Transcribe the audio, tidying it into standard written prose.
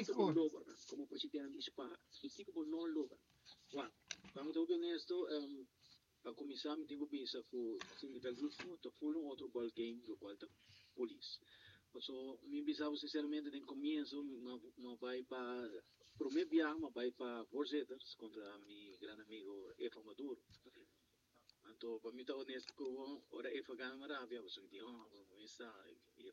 Cinco bom logo, como pode ter um spa, cinco bom não logo. Uau, vamos ser honesto, a comissão me tem que pensar que sindical grupo, tá full outro ball game do qual tá polícia. So, me pensava sinceramente no começo, uma vai para primeiro viagem, uma vai para Borseters contra meu grande amigo Efa Maduro. Então, para mim tá honesto que ora Efa ganha maravilha, você diz, vamos começar